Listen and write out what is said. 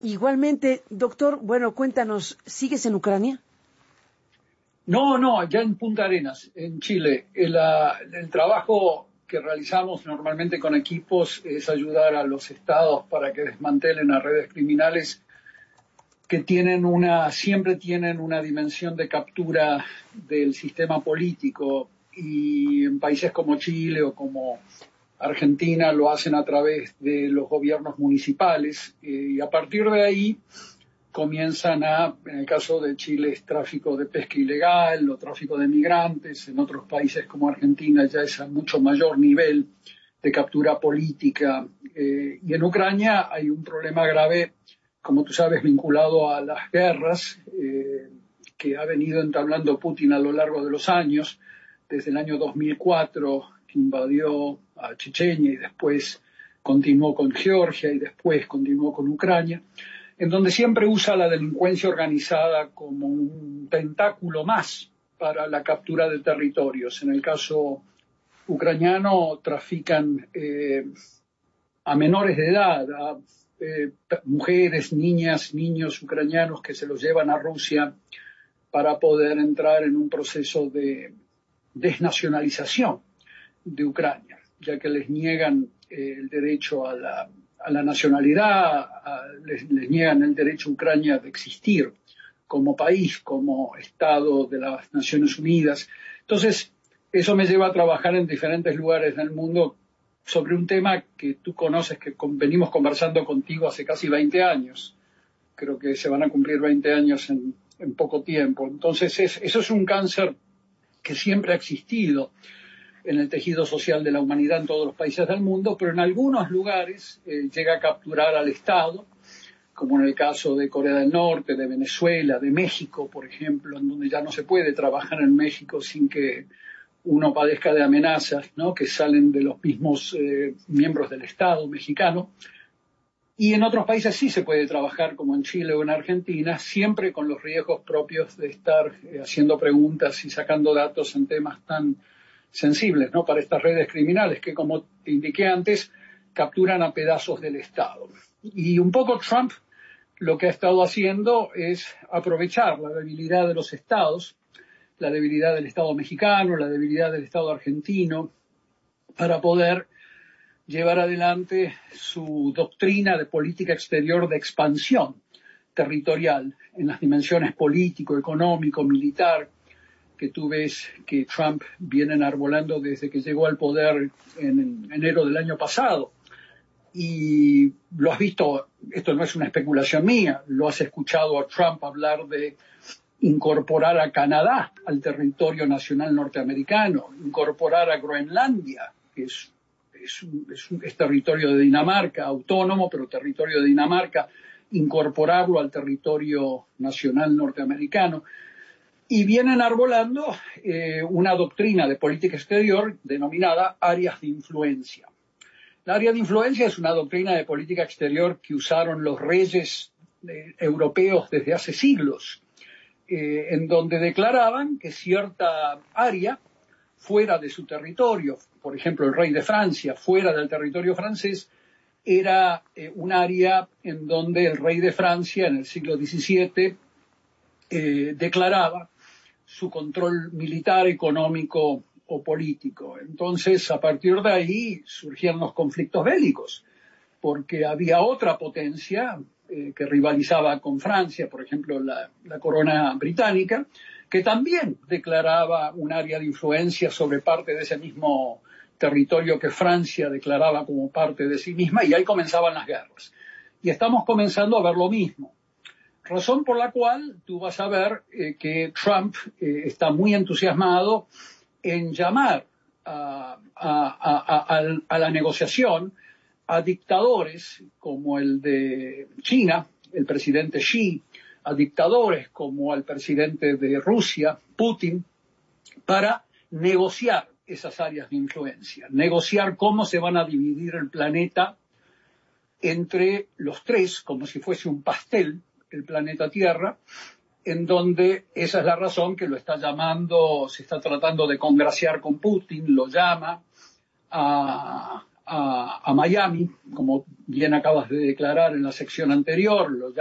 Igualmente, doctor, bueno, cuéntanos, ¿sigues en Ucrania? No, ya en Punta Arenas, en Chile. El trabajo que realizamos normalmente con equipos es ayudar a los estados para que desmantelen a redes criminales que siempre tienen una dimensión de captura del sistema político, y en países como Chile o como Argentina lo hacen a través de los gobiernos municipales, y a partir de ahí comienzan en el caso de Chile es tráfico de pesca ilegal o tráfico de migrantes. En otros países como Argentina ya es a mucho mayor nivel de captura política. Y en Ucrania hay un problema grave, como tú sabes, vinculado a las guerras que ha venido entablando Putin a lo largo de los años, desde el año 2004, que invadió a Chechenia y después continuó con Georgia y después continuó con Ucrania, en donde siempre usa la delincuencia organizada como un tentáculo más para la captura de territorios. En el caso ucraniano trafican a menores de edad, a mujeres, niñas, niños ucranianos que se los llevan a Rusia para poder entrar en un proceso de desnacionalización de Ucrania, ya que les niegan el derecho a la nacionalidad, les niegan el derecho a Ucrania de existir como país, como Estado de las Naciones Unidas. Entonces, eso me lleva a trabajar en diferentes lugares del mundo sobre un tema que tú conoces, que venimos conversando contigo hace casi 20 años. Creo que se van a cumplir 20 años en poco tiempo. Entonces, eso es un cáncer que siempre ha existido en el tejido social de la humanidad en todos los países del mundo, pero en algunos lugares llega a capturar al Estado, como en el caso de Corea del Norte, de Venezuela, de México, por ejemplo, en donde ya no se puede trabajar en México sin que uno padezca de amenazas, ¿no?, que salen de los mismos miembros del Estado mexicano. Y en otros países sí se puede trabajar, como en Chile o en Argentina, siempre con los riesgos propios de estar haciendo preguntas y sacando datos en temas tan sensibles, ¿no?, para estas redes criminales que, como te indiqué antes, capturan a pedazos del Estado. Y un poco Trump lo que ha estado haciendo es aprovechar la debilidad de los estados, la debilidad del Estado mexicano, la debilidad del Estado argentino, para poder llevar adelante su doctrina de política exterior de expansión territorial en las dimensiones político, económico, militar, que tú ves que Trump viene enarbolando desde que llegó al poder en enero del año pasado. Y lo has visto, esto no es una especulación mía, lo has escuchado a Trump hablar de incorporar a Canadá al territorio nacional norteamericano, incorporar a Groenlandia, que es territorio de Dinamarca, autónomo, pero territorio de Dinamarca, incorporarlo al territorio nacional norteamericano. Y vienen enarbolando una doctrina de política exterior denominada áreas de influencia. La área de influencia es una doctrina de política exterior que usaron los reyes europeos desde hace siglos, en donde declaraban que cierta área fuera de su territorio, por ejemplo el rey de Francia, fuera del territorio francés, era un área en donde el rey de Francia en el siglo XVII declaraba su control militar, económico o político. Entonces, a partir de ahí surgían los conflictos bélicos, porque había otra potencia que rivalizaba con Francia, por ejemplo la corona británica, que también declaraba un área de influencia sobre parte de ese mismo territorio que Francia declaraba como parte de sí misma, y ahí comenzaban las guerras. Y estamos comenzando a ver lo mismo. Razón por la cual tú vas a ver que Trump está muy entusiasmado en llamar a la negociación a dictadores como el de China, el presidente Xi, a dictadores como al presidente de Rusia, Putin, para negociar esas áreas de influencia, negociar cómo se van a dividir el planeta entre los tres, como si fuese un pastel, el planeta Tierra, en donde esa es la razón que lo está llamando, se está tratando de congraciar con Putin, lo llama a a Miami, como bien acabas de declarar en la sección anterior,